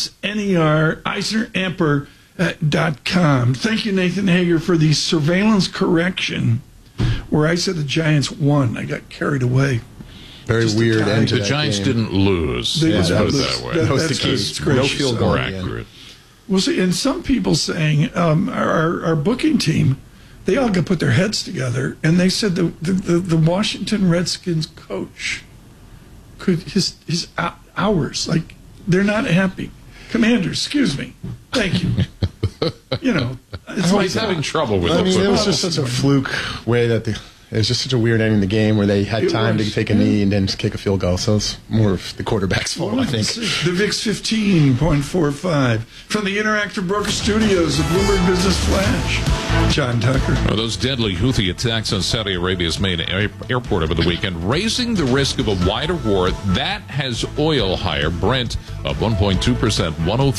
EISNER, EisnerAmper.com. Thank you, Nathan Hager, for the surveillance correction where I said the Giants won. I got carried away. Very weird end to the Giants didn't lose. Let's put it that way. That was the key. No field goal. More accurate. Well, see, and some people saying our booking team, they all got put their heads together, and they said the Washington Redskins coach could his hours, like, they're not happy. Commanders, excuse me. Thank you. You know, it's he's having trouble with it was just such a fluke way that it was just such a weird ending to the game where they had time to take a knee and then kick a field goal. So it's more of the quarterback's fault, I think. The VIX 15.45 from the Interactive Broker Studios of Bloomberg Business Flash. John Tucker. Well, those deadly Houthi attacks on Saudi Arabia's main airport over the weekend, raising the risk of a wider war. That has oil higher. Brent up 1.2%,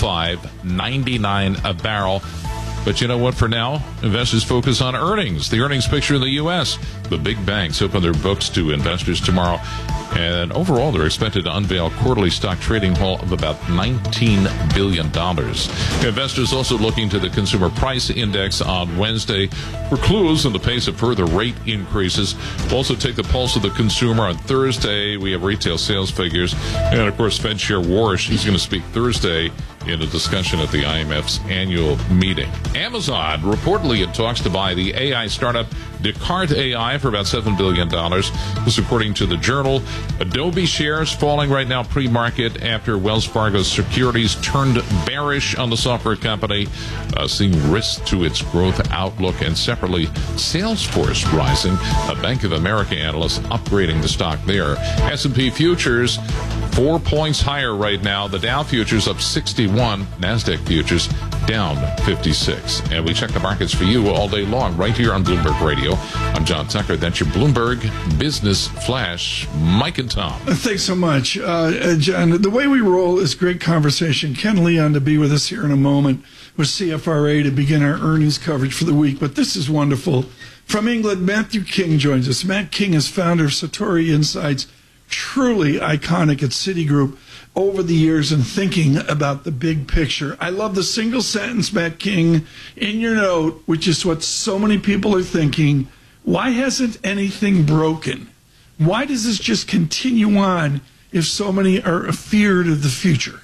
105.99 a barrel. But you know what? For now, investors focus on earnings. The earnings picture in the U.S. The big banks open their books to investors tomorrow. And overall, they're expected to unveil quarterly stock trading haul of about $19 billion. Investors also looking to the Consumer Price Index on Wednesday for clues on the pace of further rate increases. We'll also take the pulse of the consumer on Thursday. We have retail sales figures. And, of course, Fed Chair Warsh, he's going to speak Thursday in a discussion at the IMF's annual meeting. Amazon reportedly in talks to buy the AI startup Descartes AI for about $7 billion. This according to the Journal. Adobe shares falling right now pre-market after Wells Fargo Securities turned bearish on the software company, seeing risks to its growth outlook. And separately, Salesforce rising. A Bank of America analyst upgrading the stock there. S&P futures 4 points higher right now. The Dow futures up 61. NASDAQ futures down 56. And we check the markets for you all day long right here on Bloomberg Radio. I'm John Tucker. That's your Bloomberg Business Flash. Mike and Tom. Thanks so much, John. The way we roll is great conversation. Ken Leon to be with us here in a moment with CFRA to begin our earnings coverage for the week. But this is wonderful. From England, Matthew King joins us. Matt King is founder of Satori Insights, truly iconic at Citigroup over the years and thinking about the big picture. I love the single sentence, Matt King, in your note, which is what so many people are thinking. Why hasn't anything broken? Why does this just continue on if so many are afeared of the future?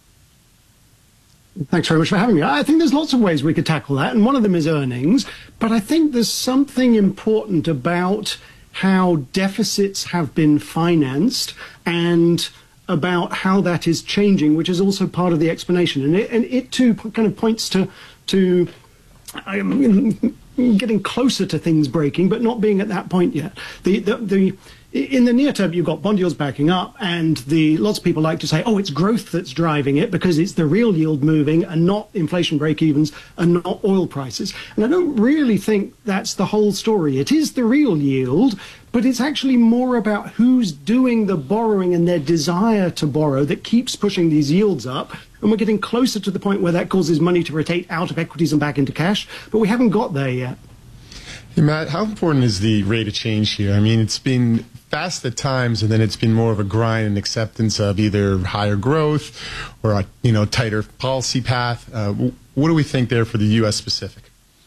Thanks very much for having me. I think there's lots of ways we could tackle that, and one of them is earnings. But I think there's something important about how deficits have been financed and about how that is changing, which is also part of the explanation. And it too kind of points to getting closer to things breaking, but not being at that point yet. In the near term, you've got bond yields backing up, and lots of people like to say, oh, it's growth that's driving it because it's the real yield moving and not inflation break-evens and not oil prices. And I don't really think that's the whole story. It is the real yield, but it's actually more about who's doing the borrowing and their desire to borrow that keeps pushing these yields up. And we're getting closer to the point where that causes money to rotate out of equities and back into cash, but we haven't got there yet. Hey, Matt, how important is the rate of change here? I mean, it's been fast at times, and then it's been more of a grind and acceptance of either higher growth or a tighter policy path. What do we think there for the U.S. specific?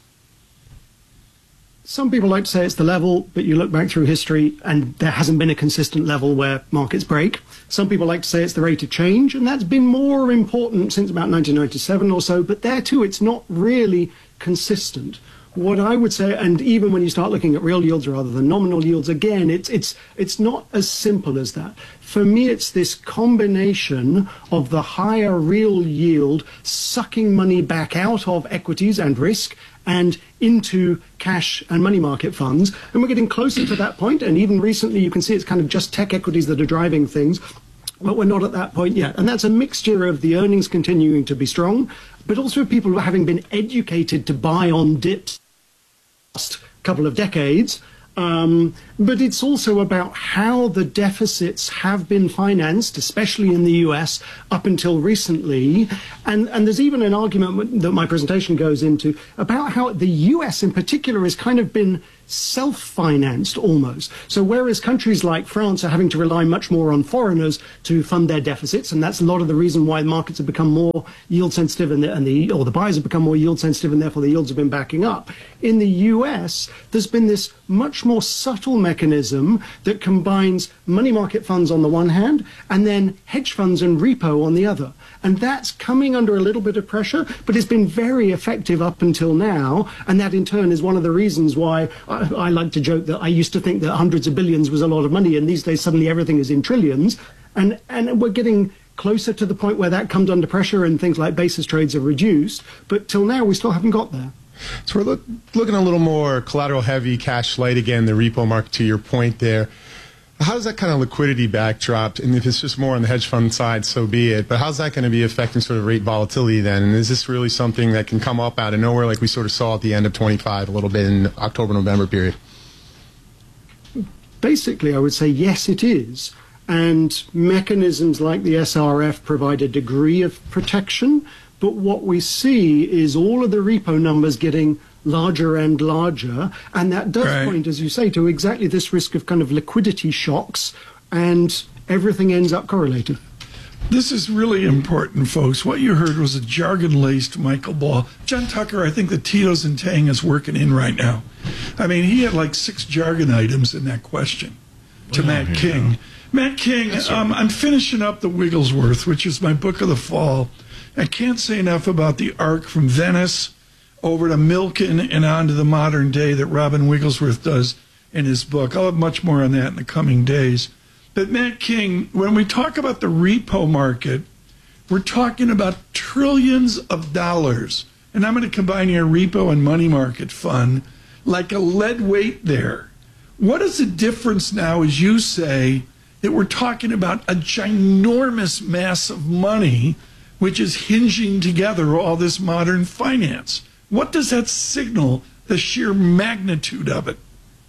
Some people like to say it's the level, but you look back through history and there hasn't been a consistent level where markets break. Some people like to say it's the rate of change, and that's been more important since about 1997 or so, but there too it's not really consistent. What I would say, and even when you start looking at real yields rather than nominal yields, again, it's not as simple as that. For me, it's this combination of the higher real yield sucking money back out of equities and risk and into cash and money market funds. And we're getting closer to that point. And even recently, you can see it's kind of just tech equities that are driving things. But we're not at that point yet. And that's a mixture of the earnings continuing to be strong, but also people having been educated to buy on dips last couple of decades. But it's also about how the deficits have been financed, especially in the US, up until recently. And there's even an argument that my presentation goes into about how the US in particular has kind of been self-financed almost. So whereas countries like France are having to rely much more on foreigners to fund their deficits, and that's a lot of the reason why markets have become more yield sensitive or the buyers have become more yield sensitive, and therefore the yields have been backing up. In the US, there's been this much more subtle mechanism that combines money market funds on the one hand and then hedge funds and repo on the other. And that's coming under a little bit of pressure, but it's been very effective up until now. And that in turn is one of the reasons why I like to joke that I used to think that hundreds of billions was a lot of money, and these days suddenly everything is in trillions. And we're getting closer to the point where that comes under pressure and things like basis trades are reduced. But till now, we still haven't got there. So we're looking a little more collateral heavy, cash light again, the repo market, to your point there. How does that kind of liquidity backdrop, and if it's just more on the hedge fund side, so be it, but how's that going to be affecting sort of rate volatility then? And is this really something that can come up out of nowhere like we sort of saw at the end of 25 a little bit in October, November period? Basically, I would say yes, it is. And mechanisms like the SRF provide a degree of protection, but what we see is all of the repo numbers getting larger and larger, and that does point, as you say, to exactly this risk of kind of liquidity shocks, and everything ends up correlated. This is really important, folks. What you heard was a jargon-laced Michael Ball. John Tucker, I think the Tito's and Tang is working in right now. I mean, he had like 6 jargon items in that question to Matt King. Matt King, I'm finishing up The Wigglesworth, which is my book of the fall. I can't say enough about the arc from Venice over to Milken and on to the modern day that Robin Wigglesworth does in his book. I'll have much more on that in the coming days. But Matt King, when we talk about the repo market, we're talking about trillions of dollars. And I'm going to combine your repo and money market fund like a lead weight there. What is the difference now, as you say, that we're talking about a ginormous mass of money which is hinging together all this modern finance? What does that signal, the sheer magnitude of it?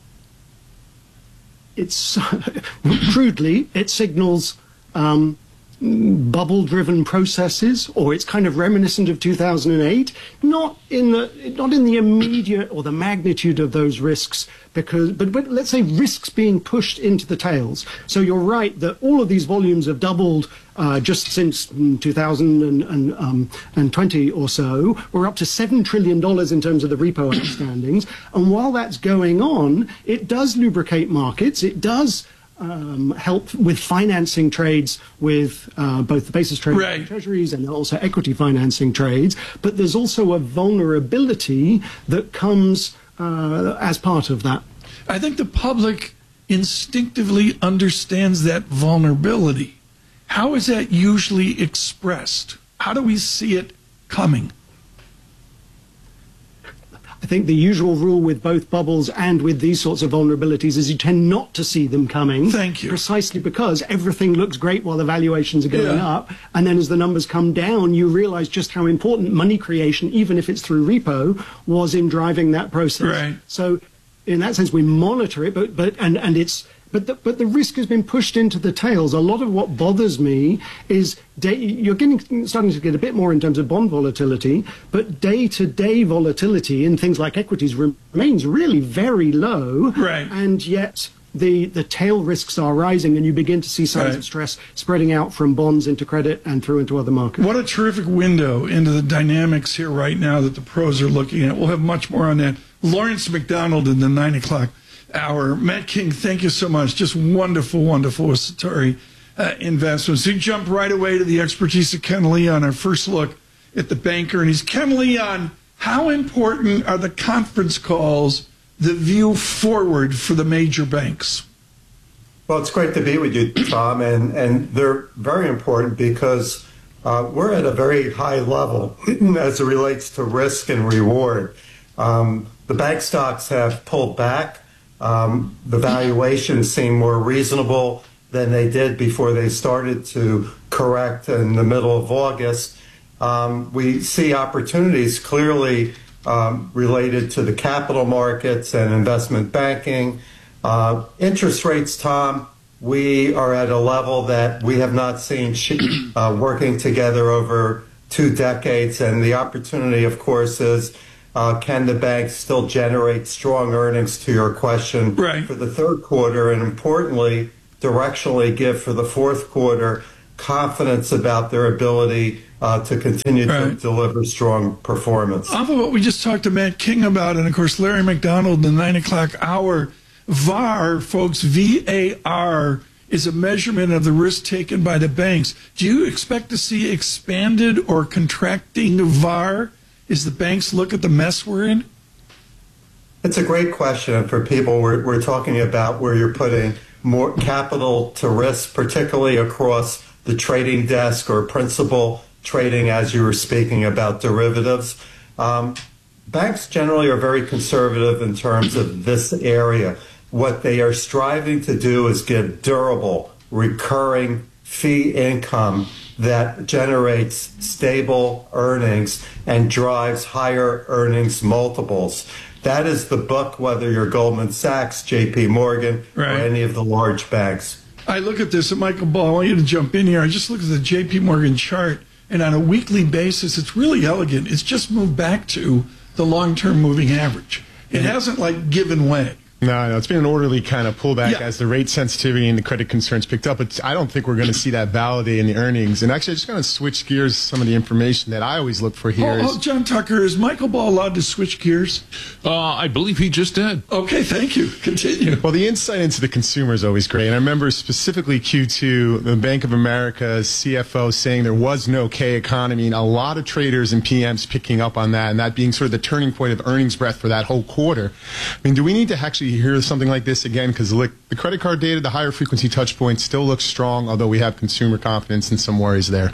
It's crudely, it signals bubble-driven processes, or it's kind of reminiscent of 2008. Not in the immediate or the magnitude of those risks, but let's say risks being pushed into the tails. So you're right that all of these volumes have doubled just since 2020 or so. We're up to $7 trillion in terms of the repo outstandings. And while that's going on, it does lubricate markets. It does help with financing trades with both the basis trade and treasuries and also equity financing trades. But there's also a vulnerability that comes as part of that. I think the public instinctively understands that vulnerability. How is that usually expressed? How do we see it coming? I think the usual rule with both bubbles and with these sorts of vulnerabilities is you tend not to see them coming. Thank you. Precisely because everything looks great while the valuations are going up. And then as the numbers come down, you realize just how important money creation, even if it's through repo, was in driving that process. Right. So in that sense, we monitor it, but the risk has been pushed into the tails. A lot of what bothers me is you're starting to get a bit more in terms of bond volatility, but day-to-day volatility in things like equities remains really very low. Right. And yet the tail risks are rising, and you begin to see signs of stress spreading out from bonds into credit and through into other markets. What a terrific window into the dynamics here right now that the pros are looking at. We'll have much more on that. Lawrence McDonald in the 9 o'clock hour. Matt King, thank you so much. Just wonderful, wonderful with Satori Investments. We jump right away to the expertise of Ken Leon, our first look at the banker. And he's Ken Leon. How important are the conference calls, the view forward for the major banks? Well, it's great to be with you, Tom, and they're very important because we're at a very high level as it relates to risk and reward. The bank stocks have pulled back. The valuations seem more reasonable than they did before they started to correct in the middle of August. We see opportunities clearly related to the capital markets and investment banking. Interest rates, Tom, we are at a level that we have not seen working together over 2 decades. And the opportunity, of course, is can the banks still generate strong earnings, to your question, Right. for the third quarter, and importantly, directionally give for the fourth quarter confidence about their ability to continue to Right. deliver strong performance. Off of what we just talked to Matt King about, and of course Larry McDonald in the 9 o'clock hour, VAR, folks, VAR is a measurement of the risk taken by the banks. Do you expect to see expanded or contracting VAR as the banks look at the mess we're in? It's a great question. And for people, we're talking about where you're putting more capital to risk, particularly across the trading desk or principal trading, as you were speaking about derivatives. Banks generally are very conservative in terms of this area. What they are striving to do is give durable, recurring fee income that generates stable earnings and drives higher earnings multiples. That is the book, whether you're Goldman Sachs, JP Morgan, Right. or any of the large banks. I look at this, and Michael Ball, I want you to jump in here. I just look at the JP Morgan chart, and on a weekly basis, it's really elegant. It's just moved back to the long-term moving average. It hasn't, like, given way. No, it's been an orderly kind of pullback Yeah. as the rate sensitivity and the credit concerns picked up. But I don't think we're going to see that validate in the earnings. And actually, I just going to switch gears. Some of the information that I always look for here is John Tucker, is Michael Ball allowed to switch gears? I believe he just did. Okay, thank you. Continue. well, the insight into the consumer is always great. And I remember specifically Q2, the Bank of America's CFO saying there was no K economy, and a lot of traders and PMs picking up on that, and that being sort of the turning point of earnings breath for that whole quarter. I mean, do we need to actually hear something like this again? Because the credit card data, the higher frequency touch points still looks strong, although we have consumer confidence and some worries there.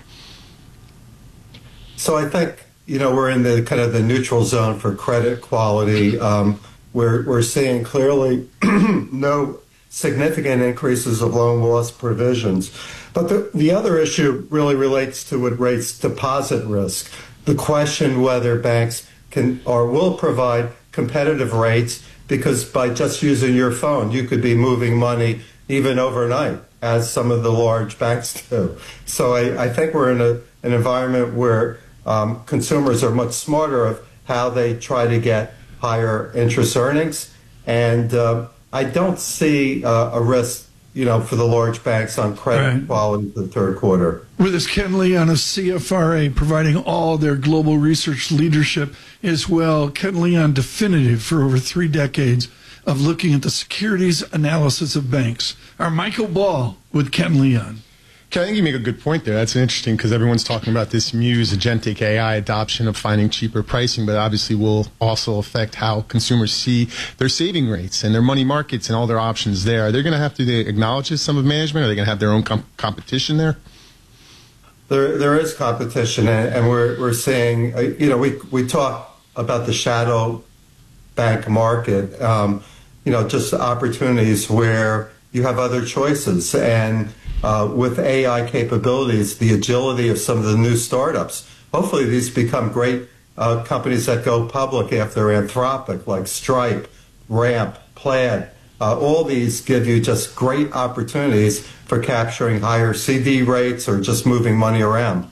So I think, we're in the kind of the neutral zone for credit quality. We're seeing clearly no significant increases of loan loss provisions. But the other issue really relates to what rates deposit risk. The question whether banks can or will provide competitive rates, because by just using your phone, you could be moving money even overnight, as some of the large banks do. So I think we're in an environment where consumers are much smarter of how they try to get higher interest earnings. And I don't see a risk, for the large banks on credit Right. quality for the third quarter. With us, Ken Leon of CFRA, providing all their global research leadership as well. Ken Leon, definitive for over 3 decades of looking at the securities analysis of banks. Our Michael Ball with Ken Leon. Okay, I think you make a good point there. That's interesting because everyone's talking about this Muse agentic AI adoption of finding cheaper pricing, but obviously will also affect how consumers see their saving rates and their money markets and all their options there. Are they going to have to acknowledge this, some of management? Are they going to have their own competition there? There is competition, and we're seeing, we talk about the shadow bank market, just opportunities where you have other choices. And with AI capabilities, the agility of some of the new startups, hopefully these become great companies that go public after Anthropic, like Stripe, Ramp, Plaid. All these give you just great opportunities for capturing higher CD rates or just moving money around.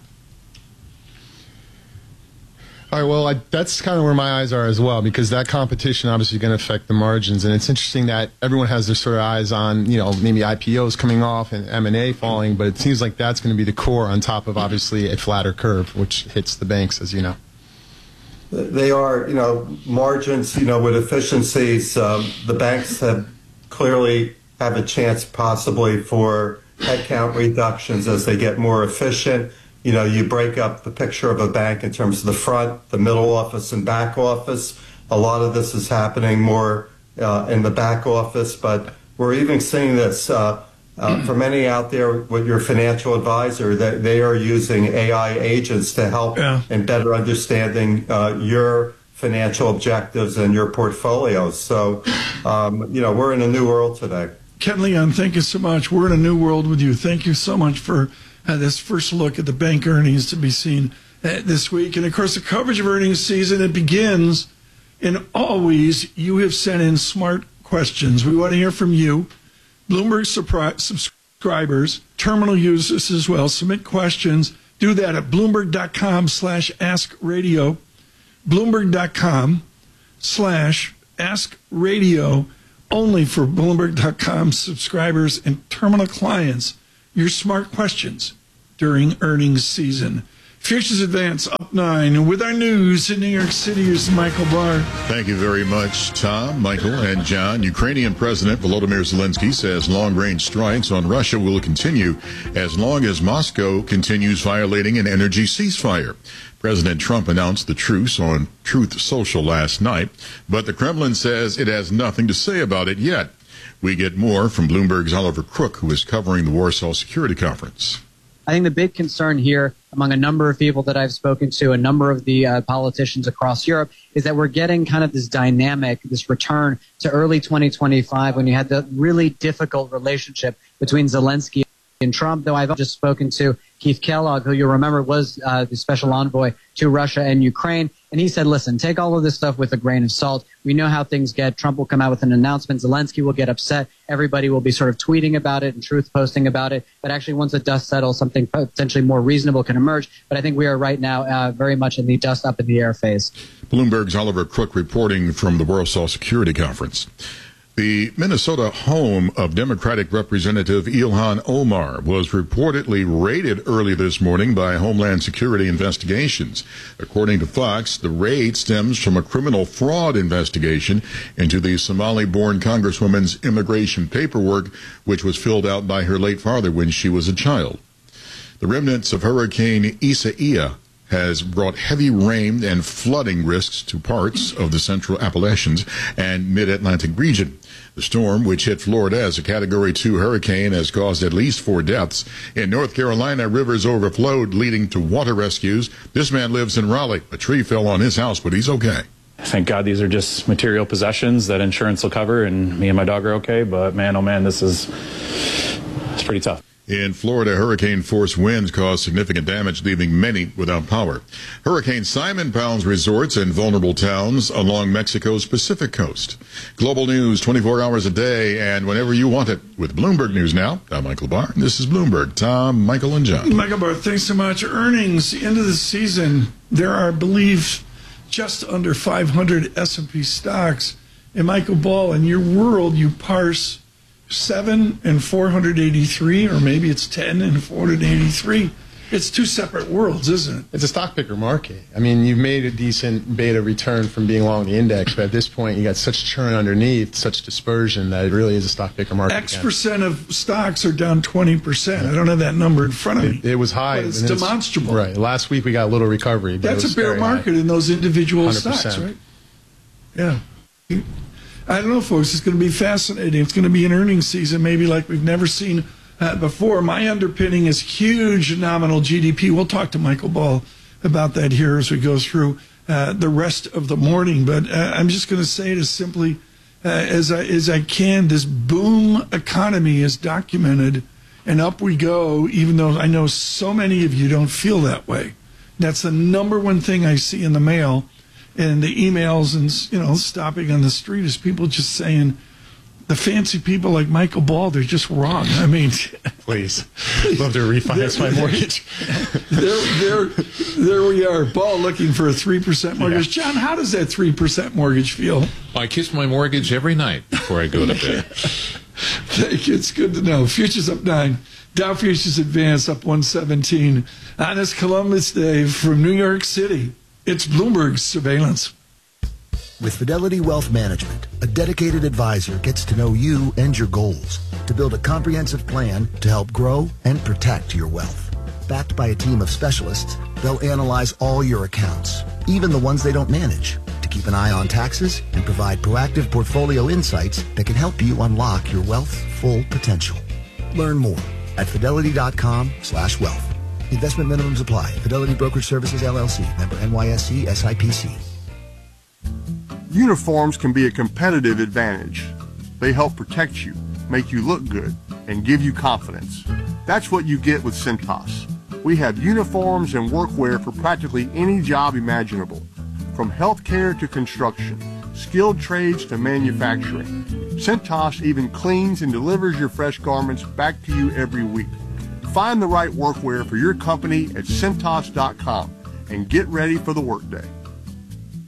All right, well, that's kind of where my eyes are as well, because that competition obviously is going to affect the margins. And it's interesting that everyone has their sort of eyes on, maybe IPOs coming off and M&A falling, but it seems like that's going to be the core on top of obviously a flatter curve, which hits the banks, as you know. They are, margins, with efficiencies. The banks have clearly have a chance possibly for headcount reductions as they get more efficient. You break up the picture of a bank in terms of the front, the middle office, and back office. A lot of this is happening more in the back office, but we're even seeing this for many out there with your financial advisor, that they are using AI agents to help in better understanding your financial objectives and your portfolios. So, we're in a new world today. Ken Leon, thank you so much. We're in a new world with you. Thank you so much for this first look at the bank earnings to be seen this week. And, of course, the coverage of earnings season, it begins. And always, you have sent in smart questions. We want to hear from you. Bloomberg subscribers, terminal users as well. Submit questions. Do that at Bloomberg.com/AskRadio. Bloomberg.com/AskRadio, only for Bloomberg.com subscribers and terminal clients, your smart questions during earnings season. Futures Advance up 9. With our news in New York City, here's Michael Barr. Thank you very much, Tom, Michael, and John. Ukrainian President Volodymyr Zelensky says long-range strikes on Russia will continue as long as Moscow continues violating an energy ceasefire. President Trump announced the truce on Truth Social last night, but the Kremlin says it has nothing to say about it yet. We get more from Bloomberg's Oliver Crook, who is covering the Warsaw Security Conference. I think the big concern here among a number of people that I've spoken to, a number of the politicians across Europe, is that we're getting kind of this dynamic, this return to early 2025 when you had the really difficult relationship between Zelensky and Trump, though I've just spoken to Keith Kellogg, who you'll remember was the special envoy to Russia and Ukraine. And he said, listen, take all of this stuff with a grain of salt. We know how things get. Trump will come out with an announcement. Zelensky will get upset. Everybody will be sort of tweeting about it and truth posting about it. But actually, once the dust settles, something potentially more reasonable can emerge. But I think we are right now very much in the dust up in the air phase. Bloomberg's Oliver Crook reporting from the Warsaw Security Conference. The Minnesota home of Democratic Representative Ilhan Omar was reportedly raided early this morning by Homeland Security investigations. According to Fox, the raid stems from a criminal fraud investigation into the Somali-born Congresswoman's immigration paperwork, which was filled out by her late father when she was a child. The remnants of Hurricane Isaiah has brought heavy rain and flooding risks to parts of the central Appalachians and mid-Atlantic region. The storm, which hit Florida as a Category 2 hurricane, has caused at least 4 deaths. In North Carolina, rivers overflowed, leading to water rescues. This man lives in Raleigh. A tree fell on his house, but he's okay. Thank God these are just material possessions that insurance will cover, and me and my dog are okay. But man, oh man, it's pretty tough. In Florida, hurricane-force winds caused significant damage, leaving many without power. Hurricane Simon pounds resorts and vulnerable towns along Mexico's Pacific coast. Global news 24 hours a day and whenever you want it. With Bloomberg News now, I'm Michael Barr. This is Bloomberg. Tom, Michael, and John. Michael Barr, thanks so much. Earnings, end of the season, there are, I believe, just under 500 S&P stocks. And Michael Ball, in your world, you parse 7 and 483, or maybe it's 10 and 483. It's two separate worlds, isn't it? It's a stock picker market. I mean, you've made a decent beta return from being long the index, but at this point, you got such churn underneath, such dispersion, that it really is a stock picker market. X% of stocks are down 20%. I don't have that number in front of me. It was high. But it's demonstrable. Right. Last week, we got a little recovery. But that's a bear market in those individual 100%. stocks, right? Yeah. I don't know, folks. It's going to be fascinating. It's going to be an earnings season, maybe like we've never seen before. My underpinning is huge nominal GDP. We'll talk to Michael Ball about that here as we go through the rest of the morning. But I'm just going to say it as simply as I can. This boom economy is documented, and up we go, even though I know so many of you don't feel that way. That's the number one thing I see in the mail and the emails and, stopping on the street is people just saying the fancy people like Michael Ball, they're just wrong. I mean, please. Love to refinance my mortgage. There we are. Ball looking for a 3% mortgage. Yeah. John, how does that 3% mortgage feel? I kiss my mortgage every night before I go to bed. Thank you. It's good to know. Futures up 9. Dow Futures advance up 117. On this Columbus Day from New York City, it's Bloomberg Surveillance. With Fidelity Wealth Management, a dedicated advisor gets to know you and your goals to build a comprehensive plan to help grow and protect your wealth. Backed by a team of specialists, they'll analyze all your accounts, even the ones they don't manage, to keep an eye on taxes and provide proactive portfolio insights that can help you unlock your wealth's full potential. Learn more at fidelity.com/wealth. Investment minimums apply. Fidelity Brokerage Services, LLC. Member NYSE, SIPC. Uniforms can be a competitive advantage. They help protect you, make you look good, and give you confidence. That's what you get with Cintas. We have uniforms and workwear for practically any job imaginable, from healthcare to construction, skilled trades to manufacturing. Cintas even cleans and delivers your fresh garments back to you every week. Find the right workwear for your company at Cintas.com and get ready for the workday.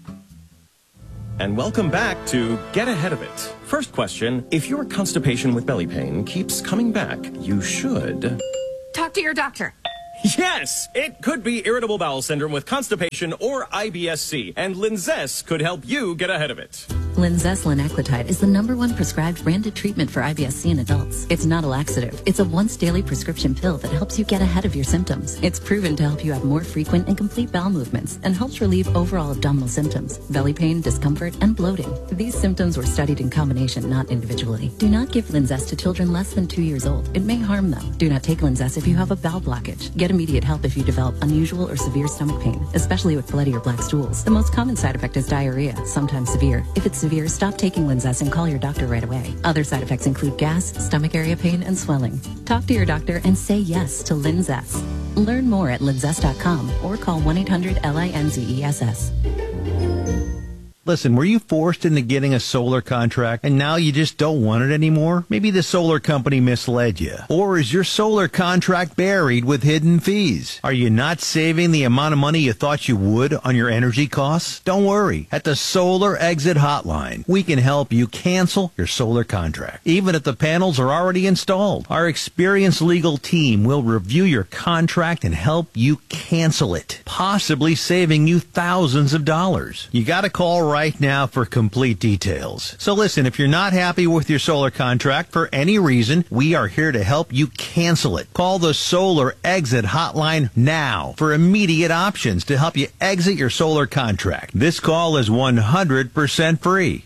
And welcome back to Get Ahead of It. First question, if your constipation with belly pain keeps coming back, you should... talk to your doctor. Yes, it could be irritable bowel syndrome with constipation or IBS-C, and Linzess could help you get ahead of it. Linzess linaclotide is the #1 prescribed branded treatment for IBS-C in adults. It's not a laxative. It's a once-daily prescription pill that helps you get ahead of your symptoms. It's proven to help you have more frequent and complete bowel movements and helps relieve overall abdominal symptoms, belly pain, discomfort, and bloating. These symptoms were studied in combination, not individually. Do not give Linzess to children less than 2 years old. It may harm them. Do not take Linzess if you have a bowel blockage. Get immediate help if you develop unusual or severe stomach pain, especially with bloody or black stools. The most common side effect is diarrhea, sometimes severe. If it's severe, stop taking Linzess and call your doctor right away. Other side effects include gas, stomach area pain, and swelling. Talk to your doctor and say yes to Linzess. Learn more at linzess.com or call 1-800-LINZESS. Listen, were you forced into getting a solar contract and now you just don't want it anymore? Maybe the solar company misled you. Or is your solar contract buried with hidden fees? Are you not saving the amount of money you thought you would on your energy costs? Don't worry. At the Solar Exit Hotline, we can help you cancel your solar contract, even if the panels are already installed. Our experienced legal team will review your contract and help you cancel it, possibly saving you thousands of dollars. You got to call right now for complete details. So listen, if you're not happy with your solar contract for any reason, we are here to help you cancel it. Call the Solar Exit Hotline now for immediate options to help you exit your solar contract. This call is 100% free.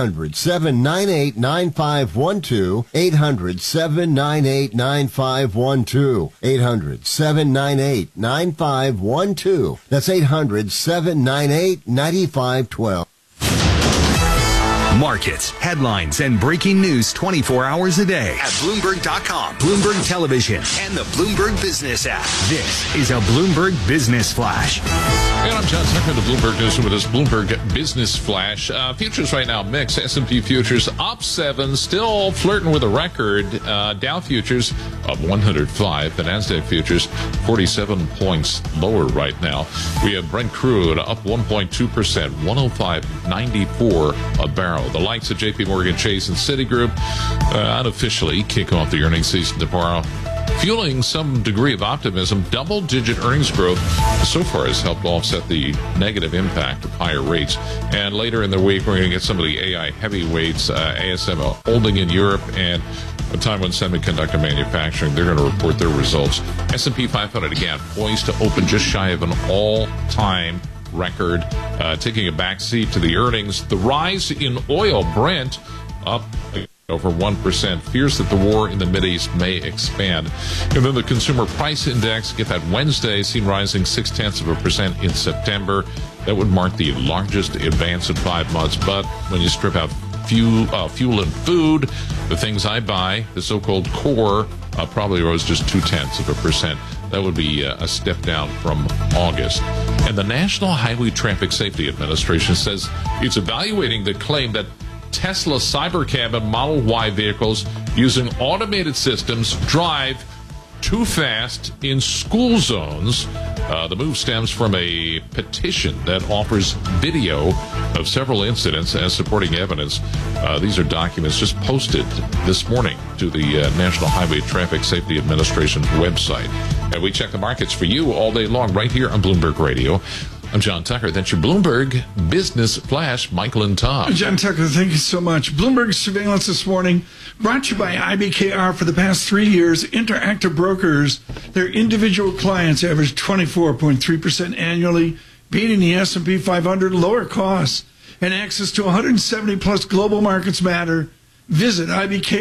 800-798-9512. 800-798-9512. 800-798-9512. That's 800-798-9512. Markets, headlines, and breaking news 24 hours a day at Bloomberg.com, Bloomberg Television, and the Bloomberg Business app. This is a Bloomberg Business Flash. And I'm John Tucker, the Bloomberg News with this Bloomberg Business Flash. Futures right now mixed. S&P futures up 7, still flirting with a record. Dow futures up 105. The NASDAQ futures 47 points lower right now. We have Brent crude up 1.2%, 105.94 a barrel. The likes of JP Morgan Chase and Citigroup unofficially kick off the earnings season tomorrow, fueling some degree of optimism. Double-digit earnings growth so far has helped offset the negative impact of higher rates. And later in the week, we're going to get some of the AI heavyweights, ASM holding in Europe, and Taiwan Semiconductor Manufacturing. They're going to report their results. S&P 500, again, poised to open just shy of an all-time record, taking a backseat to the earnings. The rise in oil, Brent, up over 1%. Fears that the war in the Mideast may expand. And then the Consumer Price Index, get that Wednesday, seen rising 0.6% in September. That would mark the largest advance in 5 months. But when you strip out fuel and food, the things I buy, the so-called core, probably rose just 0.2%. That would be a step down from August. And the National Highway Traffic Safety Administration says it's evaluating the claim that Tesla Cybercab and Model Y vehicles using automated systems drive too fast in school zones. The move stems from a petition that offers video of several incidents as supporting evidence. These are documents just posted this morning to the National Highway Traffic Safety Administration's website. And we check the markets for you all day long right here on Bloomberg Radio. I'm John Tucker. That's your Bloomberg Business Flash, Michael and Tom. John Tucker, thank you so much. Bloomberg Surveillance this morning brought to you by IBKR. For the past 3 years, Interactive Brokers, their individual clients averaged 24.3% annually, beating the S&P 500, lower costs, and access to 170 plus global markets matter. Visit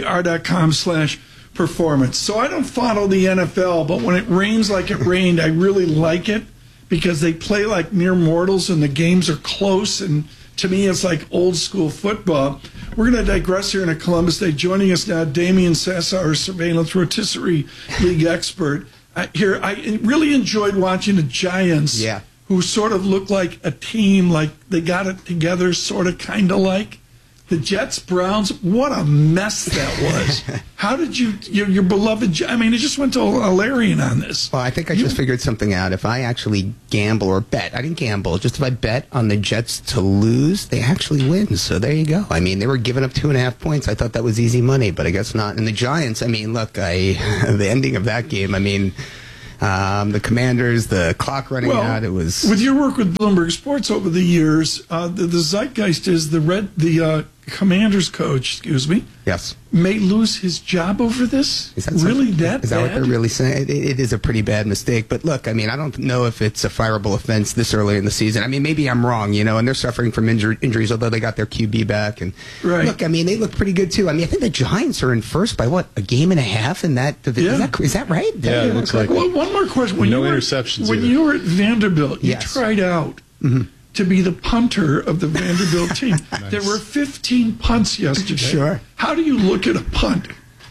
ibkr.com/performance. So I don't follow the NFL, but when it rains like it rained, I really like it, because they play like mere mortals and the games are close, and to me it's like old school football. We're going to digress here in a Columbus Day. Joining us now, Damian Sessa, our surveillance rotisserie league expert. I really enjoyed watching the Giants, who sort of look like a team, like they got it together, sort of, kind of like. The Jets, Browns, what a mess that was. How did your beloved, I mean, it just went to Alarian on this. Well, I think I just figured something out. If I actually gamble or bet, I didn't gamble, just if I bet on the Jets to lose, they actually win. So there you go. I mean, they were giving up 2.5 points. I thought that was easy money, but I guess not. And the Giants, I mean, look, the ending of that game, I mean, the Commanders, the clock running out, it was... With your work with Bloomberg Sports over the years, the zeitgeist is the Commanders coach, yes, may lose his job over this? Is that really that Is that bad? what they're really saying? It is a pretty bad mistake. But look, I mean, I don't know if it's a fireable offense this early in the season. I mean, maybe I'm wrong, and they're suffering from injuries, although they got their QB back. And look, I mean, they look pretty good too. I mean, I think the Giants are in first by a game and a half in that division. Yeah. Is that right? Yeah, it looks like Well, one more question. no interceptions When either. you were at Vanderbilt, you tried out to be the punter of the Vanderbilt team. Nice. There were 15 punts yesterday. Sure. How do you look at a punt?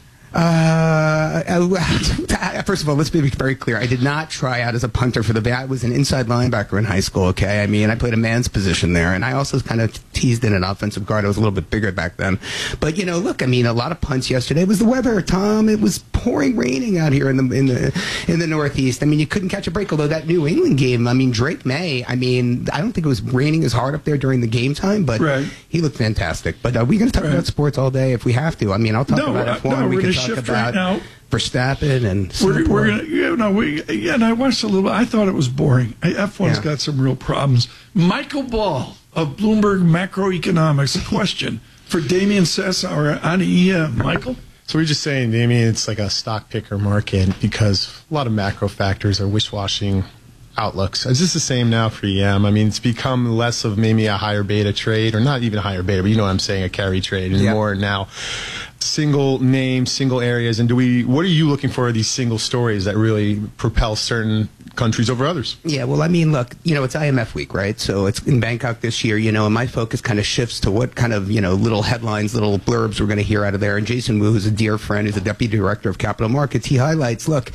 First of all, let's be very clear. I did not try out as a punter for I was an inside linebacker in high school, okay? I mean, I played a man's position there, and I also kind of teased in an offensive guard. I was a little bit bigger back then. But, look, I mean, a lot of punts yesterday. It was the weather, Tom. It was raining out here in the Northeast. I mean, you couldn't catch a break, although that New England game, I mean, Drake May, I mean, I don't think it was raining as hard up there during the game time, but he looked fantastic. But are we going to talk about sports all day if we have to? I mean, I'll talk about F1. We can talk about Verstappen and we're gonna, and I watched a little bit. I thought it was boring. F1's got some real problems. Michael Ball of Bloomberg Macroeconomics. A question for Damian Sassauer on EM. Michael? So we're just saying, Damien, it's like a stock picker market because a lot of macro factors are wish-washing outlooks. Is this the same now for EM? I mean, it's become less of maybe a higher beta trade, or not even a higher beta, but you know what I'm saying, a carry trade, and more now single names, single areas. And what are you looking for these single stories that really propel certain countries over others? Yeah, well, I mean, look, it's IMF week, right? So it's in Bangkok this year, and my focus kind of shifts to what kind of, little headlines, little blurbs we're going to hear out of there. And Jason Wu, who's a dear friend, who's the deputy director of capital markets, he highlights, look,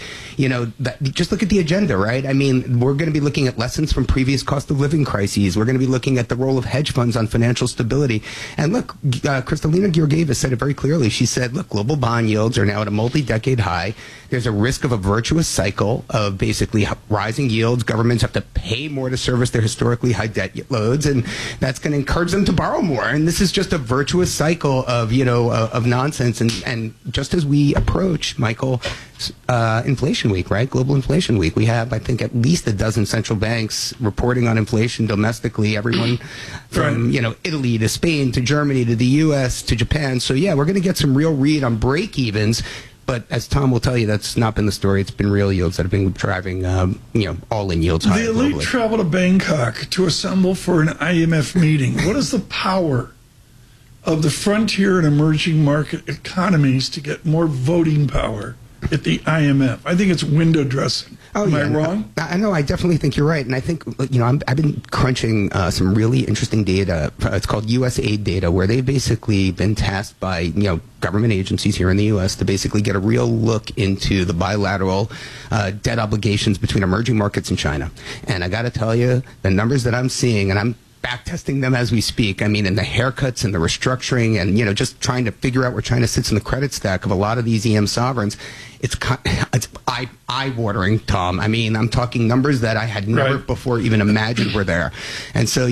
just look at the agenda, right? I mean, we're going to be looking at lessons from previous cost of living crises. We're going to be looking at the role of hedge funds on financial stability. And look, Kristalina Georgieva said it very clearly. She said, look, global bond yields are now at a multi-decade high. There's a risk of a virtuous cycle of basically rising yields. Governments have to pay more to service their historically high debt loads, and that's going to encourage them to borrow more. And this is just a virtuous cycle of, of nonsense. And just as we approach, Michael, inflation week, right? Global inflation week. We have, I think, at least a dozen central banks reporting on inflation domestically. Everyone from, Italy to Spain to Germany to the U.S. to Japan. So, yeah, we're going to get some real read on break evens. But as Tom will tell you, that's not been the story. It's been real yields that have been driving, all-in yields higher. The elite globally. travel to Bangkok to assemble for an IMF meeting. What is the power of the frontier and emerging market economies to get more voting power at the IMF? I think it's window dressing. Am I wrong? I know. I definitely think you're right. And I think, I've been crunching some really interesting data. It's called USAID data, where they've basically been tasked by, government agencies here in the U.S. to basically get a real look into the bilateral debt obligations between emerging markets and China. And I got to tell you, the numbers that I'm seeing, and I'm backtesting them as we speak. I mean, in the haircuts and the restructuring and, just trying to figure out where China sits in the credit stack of a lot of these EM sovereigns, it's eye-watering, Tom. I mean, I'm talking numbers that I had never before even imagined were there. And so,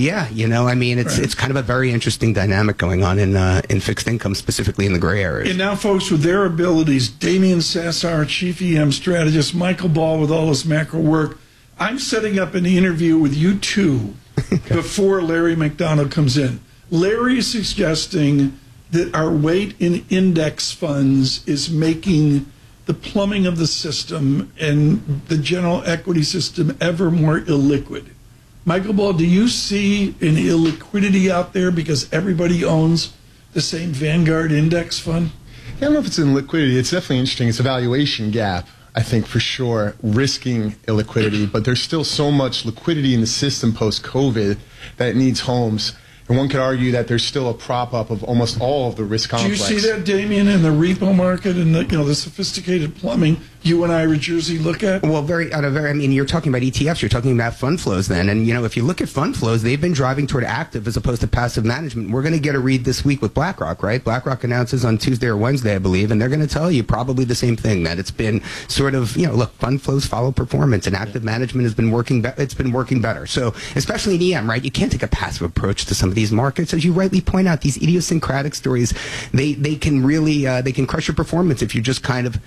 it's kind of a very interesting dynamic going on in fixed income, specifically in the gray areas. And now, folks, with their abilities, Damian Sassauer, chief EM strategist, Michael Ball with all his macro work, I'm setting up an interview with you two before Larry McDonald comes in. Larry is suggesting that our weight in index funds is making the plumbing of the system and the general equity system ever more illiquid. Michael Ball, do you see an illiquidity out there because everybody owns the same Vanguard index fund? I don't know if it's in liquidity. It's definitely interesting. It's a valuation gap, I think, for sure, risking illiquidity. But there's still so much liquidity in the system post-COVID that it needs homes. And one could argue that there's still a prop-up of almost all of the risk complex. Do you see that, Damien, in the repo market and the sophisticated plumbing you and I, Jersey, look at? Well, I mean, you're talking about ETFs. You're talking about fund flows then. And, if you look at fund flows, they've been driving toward active as opposed to passive management. We're going to get a read this week with BlackRock, right? BlackRock announces on Tuesday or Wednesday, I believe, and they're going to tell you probably the same thing, that it's been sort of, look, fund flows follow performance, and active management has been working, it's been working better. So, especially in EM, right? You can't take a passive approach to some of these markets. As you rightly point out, these idiosyncratic stories, they can really, they can crush your performance if you just kind of,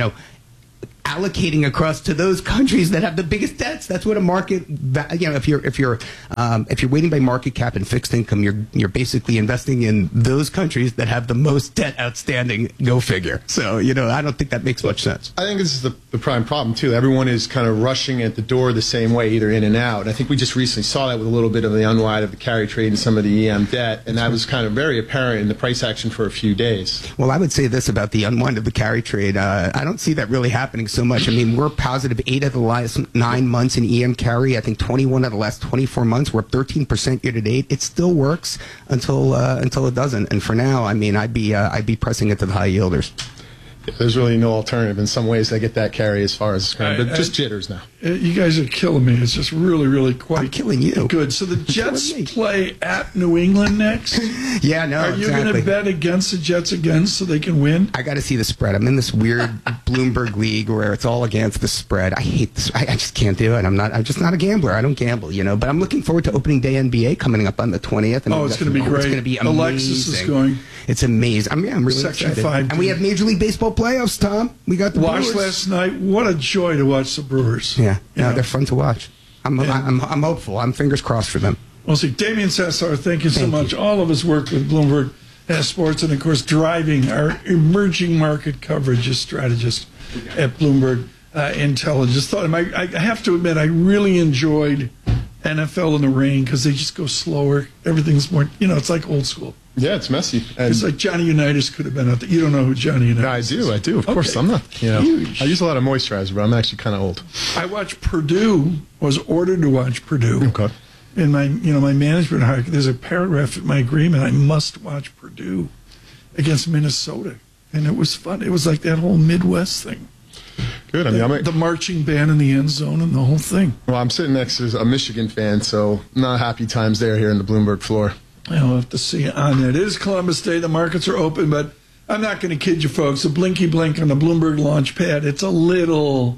allocating across to those countries that have the biggest debts. That's what a market, if you're weighting by market cap and fixed income, you're basically investing in those countries that have the most debt outstanding. Go figure. So I don't think that makes much sense. I think this is the prime problem too. Everyone is kind of rushing at the door the same way, either in and out. I think we just recently saw that with a little bit of the unwind of the carry trade and some of the EM debt, and that was kind of very apparent in the price action for a few days. Well, I would say this about the unwind of the carry trade. I don't see that really happening so much. I mean, we're positive 8 of the last 9 months in EM carry. I think 21 of the last 24 months. We're up 13% year to date. It still works until it doesn't. And for now, I mean, I'd be pressing it to the high yielders. There's really no alternative. In some ways, I get that carry as far as but just jitters now. You guys are killing me. It's just really, really quite I'm killing you. Good. So the Jets play at New England next? Yeah, no, Are you going to bet against the Jets again so they can win? I got to see the spread. I'm in this weird Bloomberg league where it's all against the spread. I hate this. I just can't do it. I'm just not a gambler. I don't gamble, But I'm looking forward to opening day NBA coming up on the 20th. And it's going to be great. It's going to be amazing. Alexis is going. It's amazing. I'm really Section excited. 5. And we have Major League Baseball playoffs, Tom. We got the Watched Brewers. last night. What a joy to watch the Brewers. Yeah, they're fun to watch. I'm hopeful. I'm fingers crossed for them. We'll see. Damian Sassar, thank you so much. All of us work with Bloomberg Sports, and of course, driving our emerging market coverage as strategist at Bloomberg Intelligence. I have to admit, I really enjoyed NFL in the rain because they just go slower. Everything's more, it's like old school. Yeah, it's messy. And it's like Johnny Unitas could have been out there. You don't know who Johnny Unitas is. I do. Of course, I'm not. Huge. I use a lot of moisturizer, but I'm actually kind of old. I watched Purdue. Was ordered to watch Purdue. Okay. In my management hierarchy, there's a paragraph in my agreement. I must watch Purdue against Minnesota, and it was fun. It was like that whole Midwest thing. Good. The marching band in the end zone and the whole thing. Well, I'm sitting next to a Michigan fan, so not happy times there here in the Bloomberg floor. I'll have to see on that. It is Columbus Day. The markets are open, but I'm not going to kid you, folks. The blinky blink on the Bloomberg launch pad, it's a little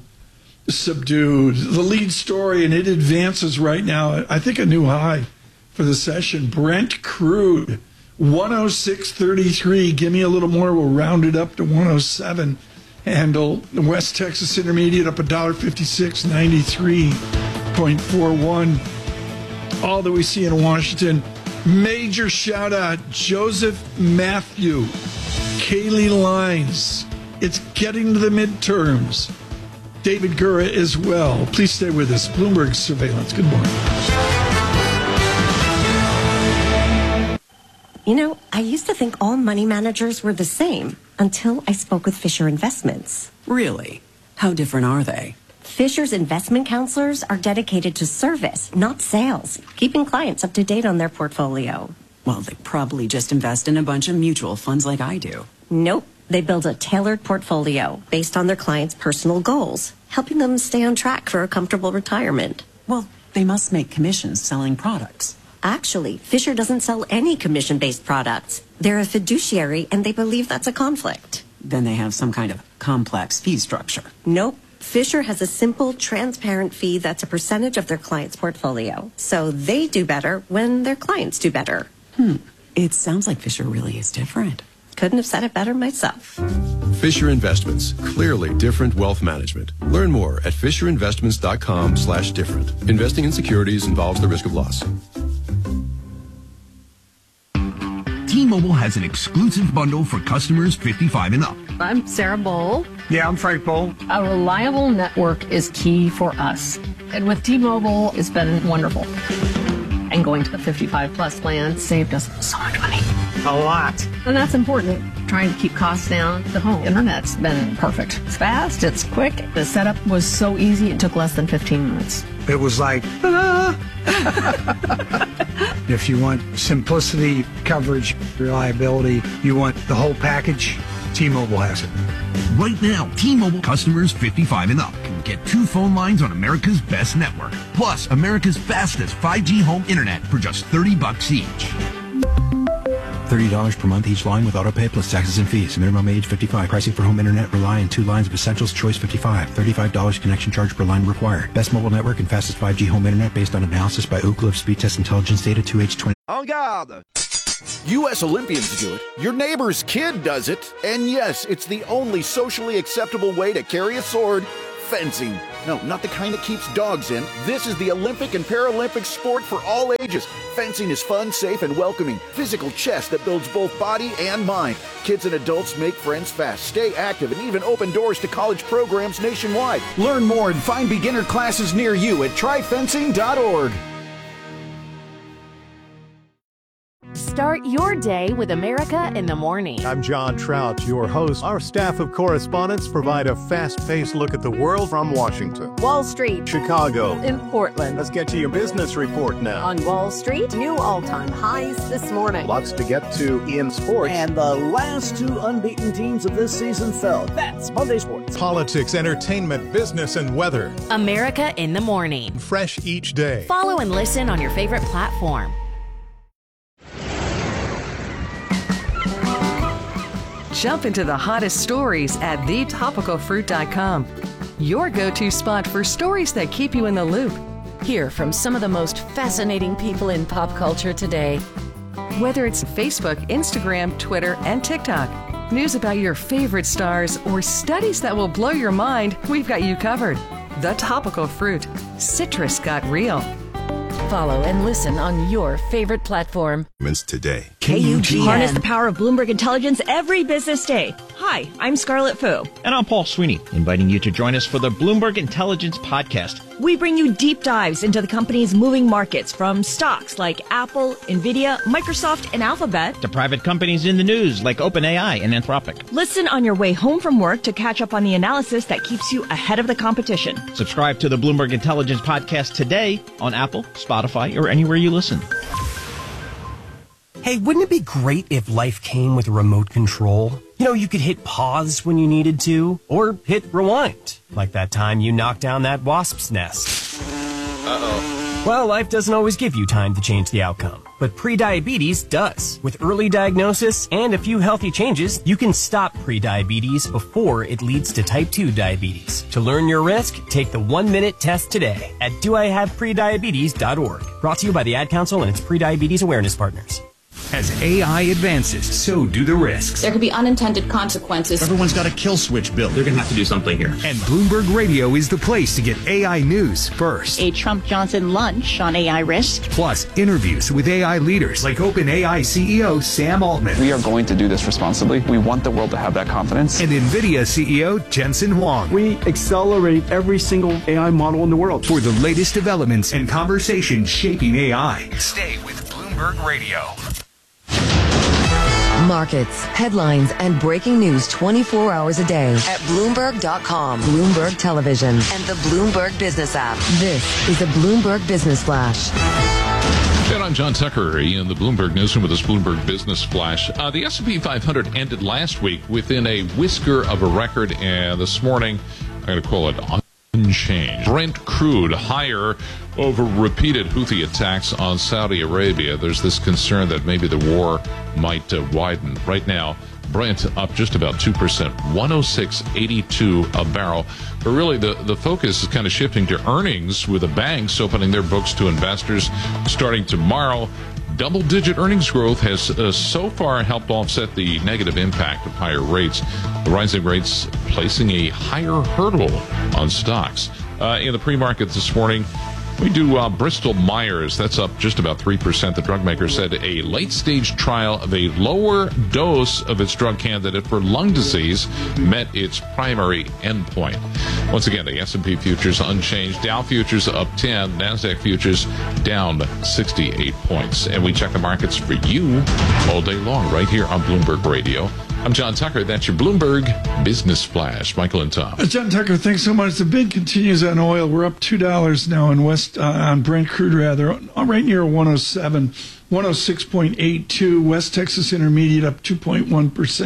subdued. The lead story, and it advances right now, I think a new high for the session. Brent crude, 106.33. Give me a little more. We'll round it up to 107. Handle the West Texas Intermediate up $1.56, 93.41. All that we see in Washington. Major shout out, Joseph Matthew, Kaylee Lines. It's getting to the midterms. David Gura as well. Please stay with us. Bloomberg Surveillance. Good morning. I used to think all money managers were the same until I spoke with Fisher Investments. Really? How different are they? Fisher's investment counselors are dedicated to service, not sales, keeping clients up to date on their portfolio. Well, they probably just invest in a bunch of mutual funds like I do. Nope. They build a tailored portfolio based on their clients' personal goals, helping them stay on track for a comfortable retirement. Well, they must make commissions selling products. Actually, Fisher doesn't sell any commission-based products. They're a fiduciary, and they believe that's a conflict. Then they have some kind of complex fee structure. Nope. Fisher has a simple, transparent fee that's a percentage of their client's portfolio. So they do better when their clients do better. It sounds like Fisher really is different. Couldn't have said it better myself. Fisher Investments. Clearly different wealth management. Learn more at FisherInvestments.com/different. Investing in securities involves the risk of loss. T-Mobile has an exclusive bundle for customers 55 and up. I'm Sarah Bowl. Yeah, I'm Frank Bowl. A reliable network is key for us. And with T-Mobile, it's been wonderful. And going to the 55 plus plan saved us so much money. A lot. And that's important. Trying to keep costs down. The home internet's been perfect. It's fast, it's quick. The setup was so easy, it took less than 15 minutes. It was like, ta-da! If you want simplicity, coverage, reliability, you want the whole package, T-Mobile has it. Right now, T-Mobile customers 55 and up can get 2 phone lines on America's best network. Plus, America's fastest 5G home internet for just $30 each. $30 per month each line with autopay plus taxes and fees. Minimum age 55. Pricing for home internet rely on 2 lines of Essentials Choice 55. $35 connection charge per line required. Best mobile network and fastest 5G home internet based on analysis by Ookla of Speed Test Intelligence data 2H20. En garde! U.S. Olympians do it. Your neighbor's kid does it. And yes, it's the only socially acceptable way to carry a sword. Fencing. No, not the kind that keeps dogs in. This is the Olympic and Paralympic sport for all ages. Fencing is fun, safe, and welcoming. Physical chess that builds both body and mind. Kids and adults make friends fast, stay active, and even open doors to college programs nationwide. Learn more and find beginner classes near you at tryfencing.org. Start your day with America in the Morning. I'm John Trout, your host. Our staff of correspondents provide a fast-paced look at the world from Washington, Wall Street, Chicago, in Portland. Let's get to your business report now. On Wall Street, new all-time highs this morning. Lots to get to in sports. And the last 2 unbeaten teams of this season fell. That's Monday Sports. Politics, entertainment, business, and weather. America in the Morning. Fresh each day. Follow and listen on your favorite platform. Jump into the hottest stories at thetopicalfruit.com. Your go-to spot for stories that keep you in the loop. Hear from some of the most fascinating people in pop culture today. Whether it's Facebook, Instagram, Twitter, and TikTok, news about your favorite stars, or studies that will blow your mind, we've got you covered. The Topical Fruit. Citrus got real. Follow and listen on your favorite platform. Today. KUGN. Harness the power of Bloomberg Intelligence every business day. Hi, I'm Scarlett Fu. And I'm Paul Sweeney, inviting you to join us for the Bloomberg Intelligence Podcast. We bring you deep dives into the company's moving markets, from stocks like Apple, Nvidia, Microsoft, and Alphabet, to private companies in the news like OpenAI and Anthropic. Listen on your way home from work to catch up on the analysis that keeps you ahead of the competition. Subscribe to the Bloomberg Intelligence Podcast today on Apple, Spotify, or anywhere you listen. Hey, wouldn't it be great if life came with a remote control? You know, you could hit pause when you needed to, or hit rewind, like that time you knocked down that wasp's nest. Uh-oh. Well, life doesn't always give you time to change the outcome, but prediabetes does. With early diagnosis and a few healthy changes, you can stop prediabetes before it leads to type 2 diabetes. To learn your risk, take the 1-minute test today at doihaveprediabetes.org. Brought to you by the Ad Council and its prediabetes awareness partners. As AI advances, so do the risks. There could be unintended consequences. Everyone's got a kill switch bill. They're going to have to do something here. And Bloomberg Radio is the place to get AI news first. A Trump-Johnson lunch on AI risk. Plus, interviews with AI leaders like OpenAI CEO Sam Altman. We are going to do this responsibly. We want the world to have that confidence. And NVIDIA CEO Jensen Huang. We accelerate every single AI model in the world. For the latest developments and conversations shaping AI. Stay with Bloomberg Radio. Markets, headlines, and breaking news 24 hours a day at Bloomberg.com, Bloomberg Television, and the Bloomberg Business app. This is a Bloomberg Business Flash. And I'm John Tucker in the Bloomberg Newsroom with this Bloomberg Business Flash. The S&P 500 ended last week within a whisker of a record, and this morning, I'm going to call it unchanged. Brent crude higher over repeated Houthi attacks on Saudi Arabia. There's this concern that maybe the war might widen. Right now, Brent up just about 2%, 106.82 a barrel. But really, the focus is kind of shifting to earnings, with the banks opening their books to investors starting tomorrow. Double-digit earnings growth has so far helped offset the negative impact of higher rates. The rising rates placing a higher hurdle on stocks. In the pre-market this morning, we do Bristol Myers. That's up just about 3%. The drug maker said a late-stage trial of a lower dose of its drug candidate for lung disease met its primary endpoint. Once again, the S&P futures unchanged. Dow futures up 10. NASDAQ futures down 68 points. And we check the markets for you all day long right here on Bloomberg Radio. I'm John Tucker. That's your Bloomberg Business Flash. Michael and Tom. John Tucker, thanks so much. The bid continues on oil. We're up $2 now on Brent crude, right near 107, 106.82. West Texas Intermediate up 2.1%.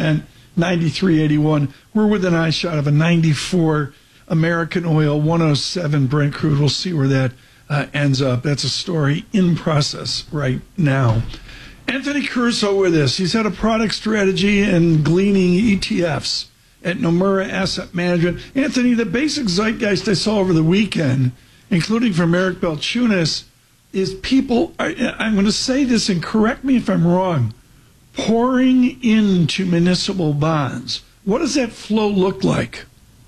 93.81. We're with an eye shot of a 94 American oil, 107 Brent crude. We'll see where that ends up. That's a story in process right now. Anthony Caruso with us. He's had a product strategy and gleaning ETFs at Nomura Asset Management. Anthony, the basic zeitgeist I saw over the weekend, including from Eric Balchunas, is people, I'm going to say this and correct me if I'm wrong, pouring into municipal bonds. What does that flow look like?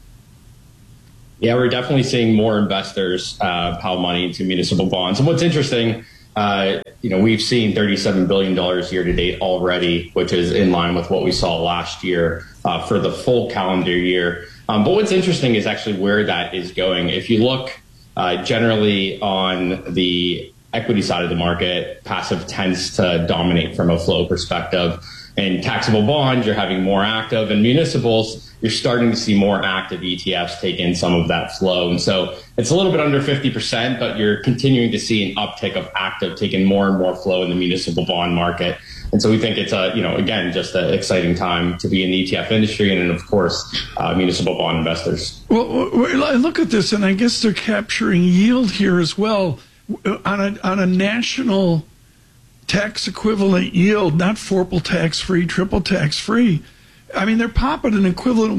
Yeah, we're definitely seeing more investors pile money into municipal bonds. And what's interesting, we've seen $37 billion year to date already, which is in line with what we saw last year for the full calendar year. But what's interesting is actually where that is going. If you look generally on the equity side of the market, passive tends to dominate from a flow perspective. In taxable bonds, you're having more active, and municipals, you're starting to see more active ETFs take in some of that flow. And so it's a little bit under 50%, but you're continuing to see an uptick of active taking more and more flow in the municipal bond market. And so we think it's again, just an exciting time to be in the ETF industry and of course, municipal bond investors. Well, I look at this and I guess they're capturing yield here as well on a national tax equivalent yield, not FORPL tax free, triple tax free. I mean, they're popping an equivalent,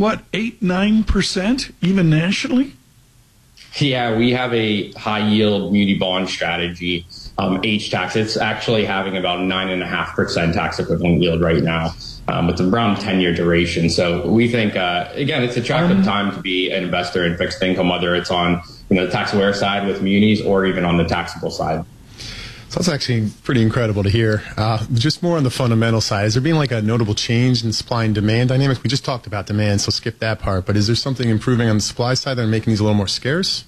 8-9%, even nationally? Yeah, we have a high yield muni bond strategy, HTAX. It's actually having about 9.5% tax equivalent yield right now, with around 10-year duration. So we think, again, it's an attractive time to be an investor in fixed income, whether it's on the tax aware side with munis or even on the taxable side. So that's actually pretty incredible to hear. Just more on the fundamental side, is there being like a notable change in supply and demand dynamics? We just talked about demand, so skip that part. But is there something improving on the supply side that are making these a little more scarce?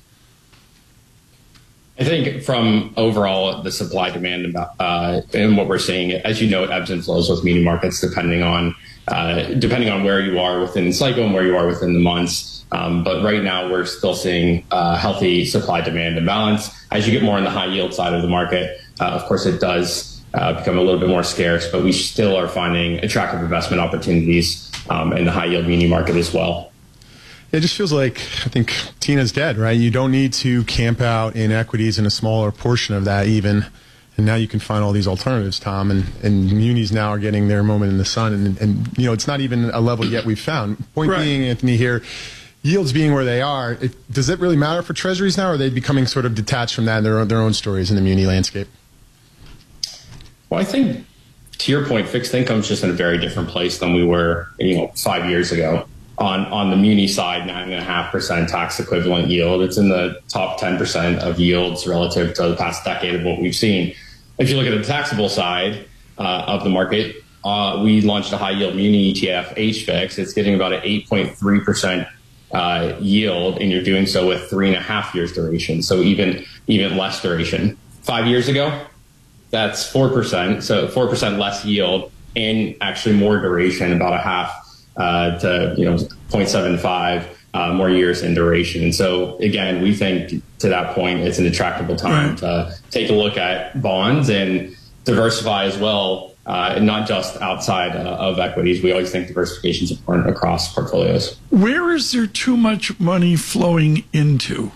I think from overall the supply demand and what we're seeing, as you know, it ebbs and flows with muni markets depending on where you are within the cycle and where you are within the months. But right now we're still seeing healthy supply demand imbalance. As you get more on the high yield side of the market, of course, it does become a little bit more scarce, but we still are finding attractive investment opportunities in the high yield muni market as well. It just feels like, I think Tina's dead, right? You don't need to camp out in equities in a smaller portion of that even. And now you can find all these alternatives, Tom, and munis now are getting their moment in the sun. And it's not even a level yet we've found. Point being, Anthony, here, yields being where they are, does it really matter for treasuries now, or are they becoming sort of detached from that and their own stories in the muni landscape? Well, I think, to your point, fixed income is just in a very different place than we were 5 years ago. On the muni side, 9.5% tax equivalent yield. It's in the top 10% of yields relative to the past decade of what we've seen. If you look at the taxable side of the market, we launched a high yield muni ETF, HFIX. It's getting about an 8.3% yield, and you're doing so with 3.5 years duration, so even less duration. 5 years ago, that's 4%, so 4% less yield, and actually more duration, about a half to 0.75 more years in duration. And so again, we think to that point, it's an attractable time to take a look at bonds and diversify as well. Not just outside of equities. We always think diversification is important across portfolios. Where is there too much money flowing into?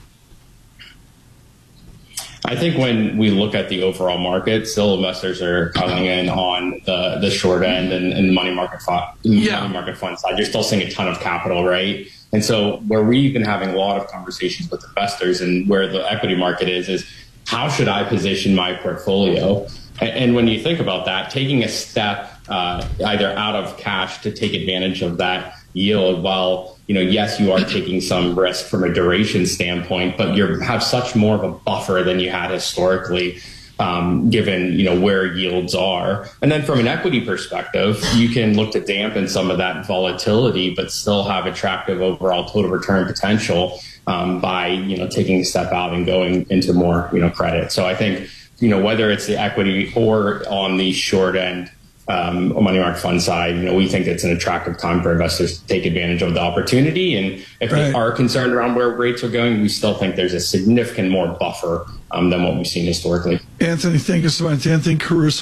I think when we look at the overall market, still investors are coming in on the short end and the money market fund side. You're still seeing a ton of capital, right? And so where we've been having a lot of conversations with investors and where the equity market is how should I position my portfolio? And when you think about that, taking a step either out of cash to take advantage of that yield, while yes, you are taking some risk from a duration standpoint, but you have such more of a buffer than you had historically, given where yields are. And then from an equity perspective, you can look to dampen some of that volatility, but still have attractive overall total return potential by taking a step out and going into more credit. So I think whether it's the equity or on the short end money market fund side, we think it's an attractive time for investors to take advantage of the opportunity. And if they are concerned around where rates are going, we still think there's a significant more buffer than what we've seen historically. Anthony, thank you so much. Anthony Caruso,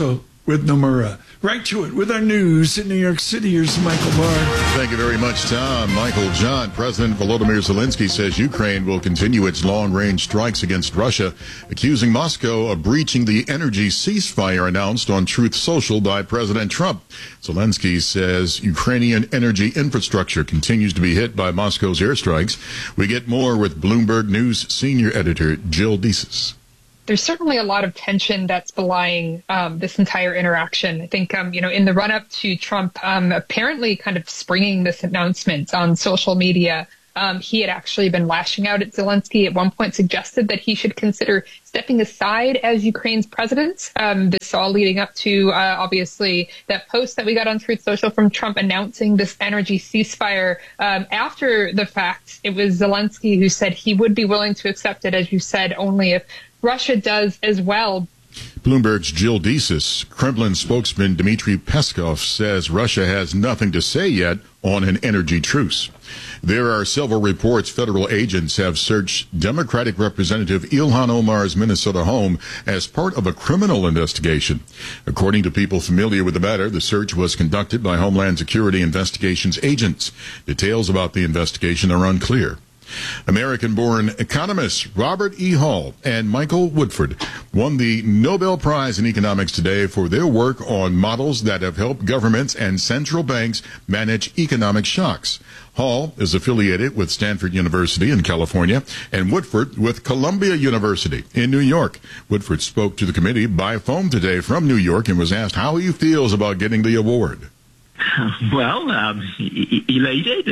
with Nomura. Right to it with our news in New York City. Here's Michael Barr. Thank you very much, Tom. Michael John. President Volodymyr Zelensky says Ukraine will continue its long-range strikes against Russia, accusing Moscow of breaching the energy ceasefire announced on Truth Social by President Trump. Zelensky says Ukrainian energy infrastructure continues to be hit by Moscow's airstrikes. We get more with Bloomberg News senior editor Jill Deeses. There's certainly a lot of tension that's belying this entire interaction. I think, in the run-up to Trump apparently kind of springing this announcement on social media, he had actually been lashing out at Zelensky. At one point suggested that he should consider stepping aside as Ukraine's president. This all leading up to, obviously, that post that we got on Truth Social from Trump announcing this energy ceasefire. After the fact, it was Zelensky who said he would be willing to accept it, as you said, only if Russia does as well. Bloomberg's Jill Deeses. Kremlin spokesman Dmitry Peskov says Russia has nothing to say yet on an energy truce. There are several reports federal agents have searched Democratic Representative Ilhan Omar's Minnesota home as part of a criminal investigation. According to people familiar with the matter, the search was conducted by Homeland Security Investigations agents. Details about the investigation are unclear. American-born economists Robert E. Hall and Michael Woodford won the Nobel Prize in Economics today for their work on models that have helped governments and central banks manage economic shocks. Hall is affiliated with Stanford University in California and Woodford with Columbia University in New York. Woodford spoke to the committee by phone today from New York and was asked how he feels about getting the award. Well, elated.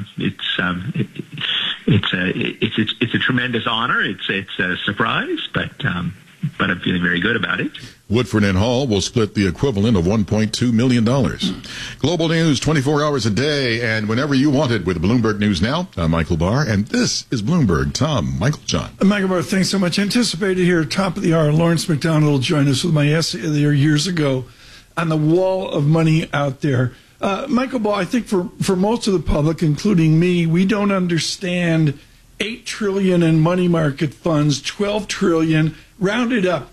It's a tremendous honor. It's a surprise, but I'm feeling very good about it. Woodford and Hall will split the equivalent of $1.2 million. Global news 24 hours a day and whenever you want it with Bloomberg News Now. I'm Michael Barr, and this is Bloomberg. Tom, Michael John. Michael Barr, thanks so much. Anticipated here, top of the hour, Lawrence McDonald will join us with my essay there years ago on the wall of money out there. Michael Barr, I think for most of the public, including me, we don't understand $8 trillion in money market funds, $12 trillion, rounded up,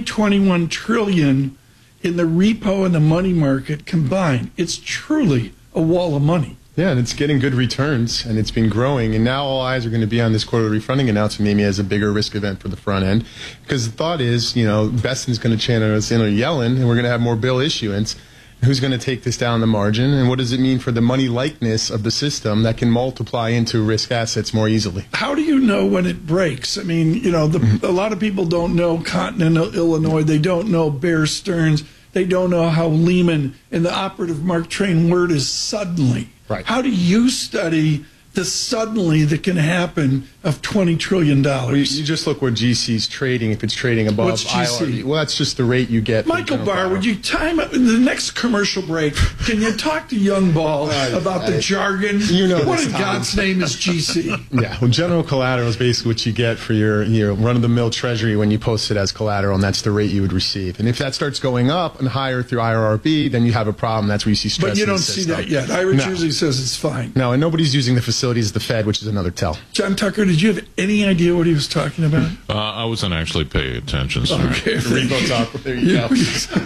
21 trillion in the repo and the money market combined. It's truly a wall of money. Yeah, and it's getting good returns, and it's been growing. And now all eyes are going to be on this quarterly funding announcement, maybe as a bigger risk event for the front end. Because the thought is, Beston's going to channel us in or Yellen, and we're going to have more bill issuance. Who's going to take this down the margin, and what does it mean for the money likeness of the system that can multiply into risk assets more easily? How do you know when it breaks? I mean, a lot of people don't know Continental Illinois. They don't know Bear Stearns. They don't know how Lehman, and the operative Mark Twain word is suddenly. Right. How do you study the suddenly that can happen of $20 trillion? Well, you just look what GC's trading, if it's trading above What's GC? IRR. Well, that's just the rate you get. Michael Barr, would you time up in the next commercial break? Can you talk to Young Ball about the jargon? What in God's name is GC? Yeah, well, general collateral is basically what you get for your run-of-the-mill treasury when you post it as collateral, and that's the rate you would receive. And if that starts going up and higher through IRRB, then you have a problem. That's where you see stress. But you don't see that yet. Ira usually says it's fine. No, and nobody's using the facilities of the Fed, which is another tell. John Tucker, did you have any idea what he was talking about? I wasn't actually paying attention, sir. Okay. Repo talk. There you go.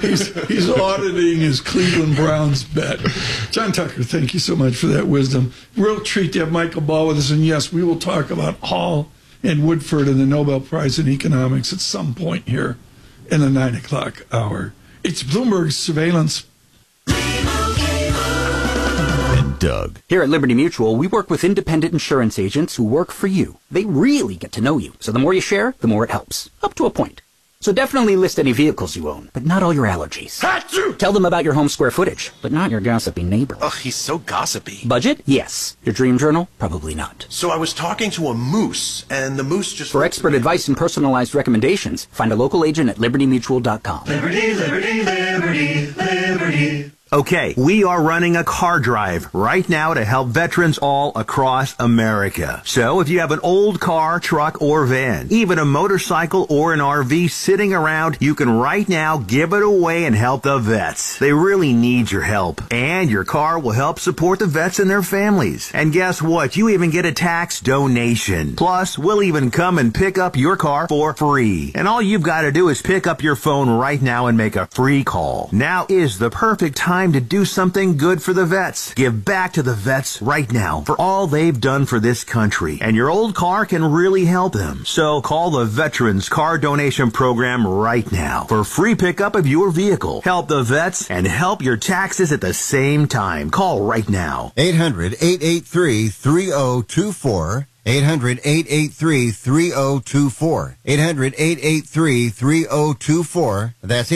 He's auditing his Cleveland Browns bet. John Tucker, thank you so much for that wisdom. Real treat to have Michael Ball with us. And yes, we will talk about Hall and Woodford and the Nobel Prize in Economics at some point here in the 9 o'clock hour. It's Bloomberg Surveillance. Doug. Here at Liberty Mutual, we work with independent insurance agents who work for you. They really get to know you, so the more you share, the more it helps. Up to a point. So definitely list any vehicles you own, but not all your allergies. Achoo! Tell them about your home square footage, but not your gossipy neighbor. Ugh, he's so gossipy. Budget? Yes. Your dream journal? Probably not. So I was talking to a moose, and the moose just... For expert advice and personalized recommendations, find a local agent at libertymutual.com. Liberty, liberty, liberty, liberty. Okay, we are running a car drive right now to help veterans all across America. So if you have an old car, truck, or van, even a motorcycle or an RV sitting around, you can right now give it away and help the vets. They really need your help. And your car will help support the vets and their families. And guess what? You even get a tax donation. Plus, we'll even come and pick up your car for free. And all you've got to do is pick up your phone right now and make a free call. Now is the perfect time to do something good for the vets. Give back to the vets right now for all they've done for this country. And your old car can really help them. So call the Veterans Car Donation Program right now for free pickup of your vehicle. Help the vets and help your taxes at the same time. Call right now. 800-883-3024. 800-883-3024. 800-883-3024. That's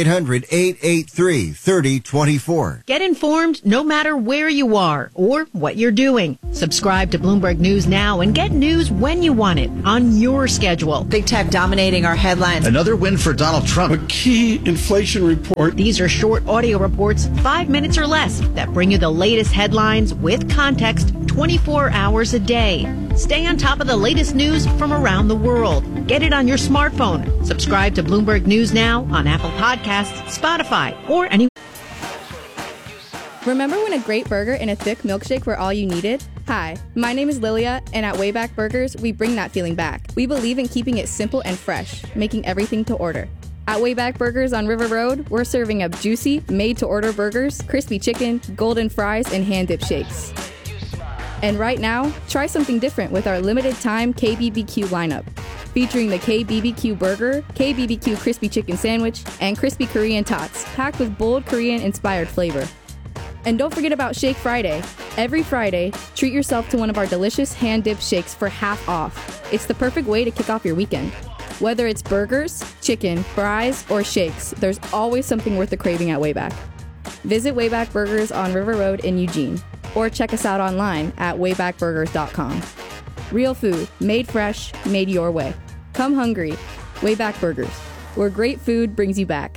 800-883-3024. Get informed no matter where you are or what you're doing. Subscribe to Bloomberg News now and get news when you want it on your schedule. Big tech dominating our headlines. Another win for Donald Trump. A key inflation report. These are short audio reports, 5 minutes or less, that bring you the latest headlines with context 24 hours a day. Stay on top of the latest news from around the world. Get it on your smartphone. Subscribe to Bloomberg News now on Apple Podcasts, Spotify, or any. Remember when a great burger and a thick milkshake were all you needed? Hi, my name is Lilia, and at Wayback Burgers, we bring that feeling back. We believe in keeping it simple and fresh, making everything to order. At Wayback Burgers on River Road, we're serving up juicy, made-to-order burgers, crispy chicken, golden fries, and hand-dipped shakes. And right now, try something different with our limited-time KBBQ lineup, featuring the KBBQ Burger, KBBQ Crispy Chicken Sandwich, and Crispy Korean Tots, packed with bold Korean-inspired flavor. And don't forget about Shake Friday. Every Friday, treat yourself to one of our delicious hand-dipped shakes for half off. It's the perfect way to kick off your weekend. Whether it's burgers, chicken, fries, or shakes, there's always something worth the craving at Wayback. Visit Wayback Burgers on River Road in Eugene, or check us out online at waybackburgers.com. Real food, made fresh, made your way. Come hungry. Wayback Burgers, where great food brings you back.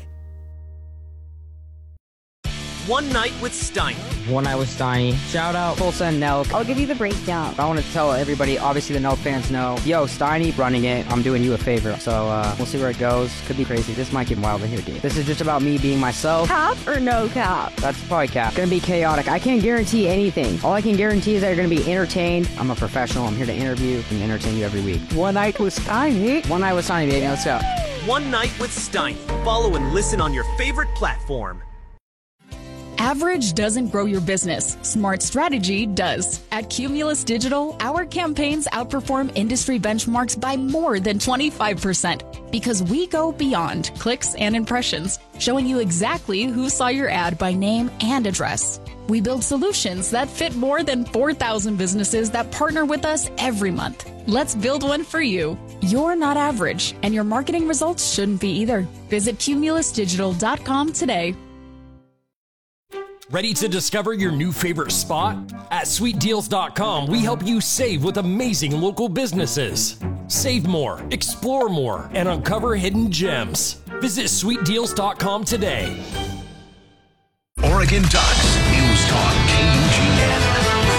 One Night with Steiny. One Night with Steiny. Shout out Tulsa and Nelk. I'll give you the breakdown. I want to tell everybody, obviously the Nelk fans know, yo, Steiny running it, I'm doing you a favor. So we'll see where it goes. Could be crazy. This might get wild in here, dude. This is just about me being myself. Cap or no cap? That's probably cap. Gonna be chaotic. I can't guarantee anything. All I can guarantee is that you're gonna be entertained. I'm a professional. I'm here to interview and entertain you every week. One Night with Steiny. One Night with Steiny, baby. Let's go. One Night with Steiny. Follow and listen on your favorite platform. Average doesn't grow your business. Smart strategy does. At Cumulus Digital, our campaigns outperform industry benchmarks by more than 25% because we go beyond clicks and impressions, showing you exactly who saw your ad by name and address. We build solutions that fit more than 4,000 businesses that partner with us every month. Let's build one for you. You're not average, and your marketing results shouldn't be either. Visit cumulusdigital.com today. Ready to discover your new favorite spot? At sweetdeals.com, we help you save with amazing local businesses. Save more, explore more, and uncover hidden gems. Visit sweetdeals.com today. Oregon Ducks News Talk KUGN.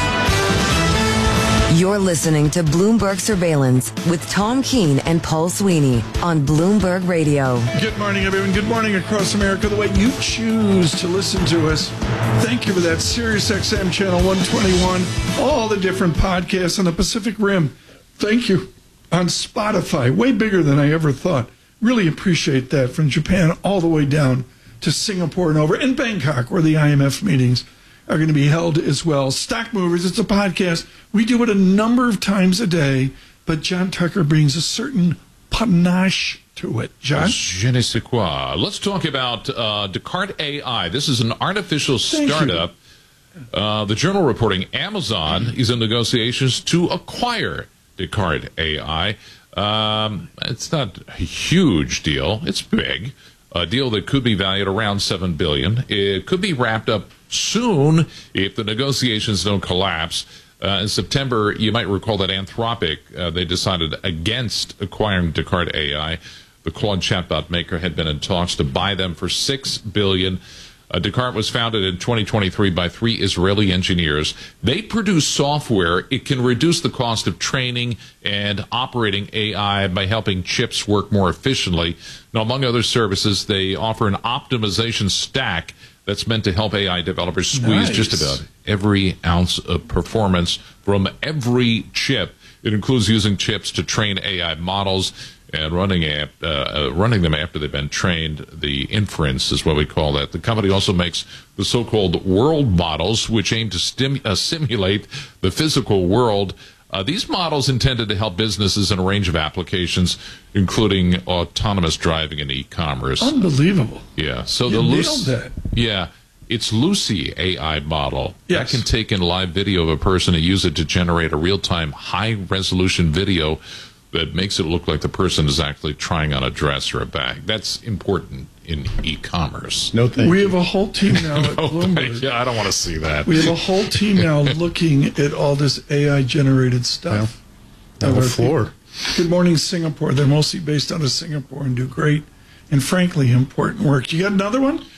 You're listening to Bloomberg Surveillance with Tom Keene and Paul Sweeney on Bloomberg Radio. Good morning, everyone. Good morning across America. The way you choose to listen to us. Thank you for that. Sirius XM Channel 121. All the different podcasts on the Pacific Rim. Thank you. On Spotify. Way bigger than I ever thought. Really appreciate that. From Japan all the way down to Singapore and over. And Bangkok, where the IMF meetings are going to be held as well. Stock Movers, it's a podcast. We do it a number of times a day, but John Tucker brings a certain panache to it. John? Je ne sais quoi. Let's talk about Descartes AI. This is an artificial startup. The Journal reporting Amazon is in negotiations to acquire Descartes AI. It's not a huge deal. It's big. A deal that could be valued around $7 billion. It could be wrapped up soon if the negotiations don't collapse. In September, you might recall that Anthropic, they decided against acquiring Descartes AI. The Claude chatbot maker had been in talks to buy them for $6 billion. Descartes was founded in 2023 by 3 Israeli engineers. They produce software. It can reduce the cost of training and operating AI by helping chips work more efficiently. Now, among other services, they offer an optimization stack that's meant to help AI developers squeeze just about every ounce of performance from every chip. It includes using chips to train AI models and running them after they've been trained. The inference is what we call that. The company also makes the so-called world models, which aim to simulate the physical world. These models intended to help businesses in a range of applications, including autonomous driving and e-commerce. Unbelievable. Yeah. So you nailed that. Yeah. It's Lucy AI model. Yes. That can take in live video of a person and use it to generate a real-time, high-resolution video that makes it look like the person is actually trying on a dress or a bag. That's important in e-commerce. No thank We you. have a whole team now at Bloomberg. Yeah, I don't want to see that. We have a whole team now looking at all this AI-generated stuff. On the floor. Good Morning Singapore. They're mostly based out of Singapore and do great and, frankly, important work. You got another one?